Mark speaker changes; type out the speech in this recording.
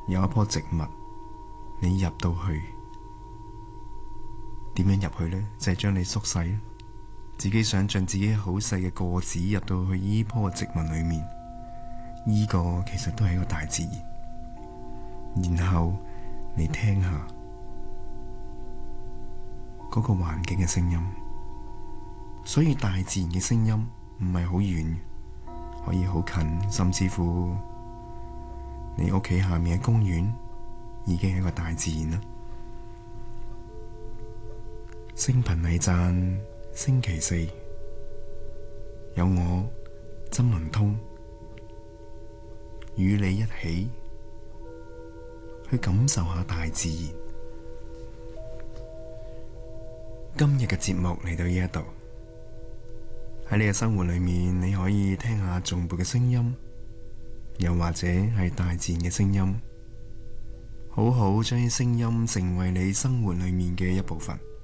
Speaker 1: 有一棵植物，你入到去，點樣入去呢？就係將你縮細，自己想象自己好細嘅個子入到去呢棵植物裏面，呢個其實都係一個大自然。然後你聽下嗰個環境嘅聲音，所以大自然嘅聲音唔係好遠，可以好近，甚至乎你屋企下面嘅公園已經係一個大自然啦。星頻驿站星期四有我曾文通與你一起去感受下大自然。今日嘅節目嚟到呢一度，喺你嘅生活裏面，你可以聽下頌缽嘅聲音，又或者係大自然嘅聲音，好好將啲聲音成為你生活裏面嘅一部分。